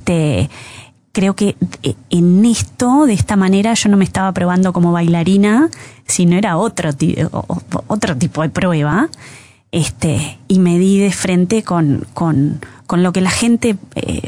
creo que en esto, de esta manera, yo no me estaba probando como bailarina, sino era otro tipo de prueba. Y me di de frente con lo que la gente